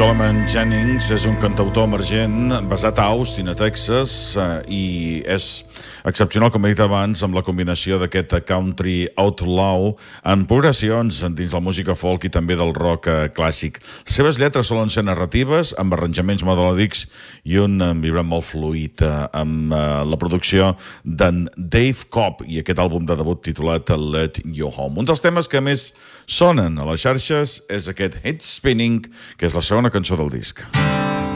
Coleman Jennings és un cantautor emergent basat a Austin, a Texas, i és excepcional, com he dit abans, amb la combinació d'aquest country outlaw en progressions dins la música folk i també del rock clàssic. Les seves lletres solen ser narratives, amb arranjaments melòdics i un vibrat molt fluid, amb la producció d'en Dave Cobb i aquest àlbum de debut titulat Let You Home. Un dels temes que més sonen a les xarxes és aquest Head Spinning, que és la segona cançó del disc.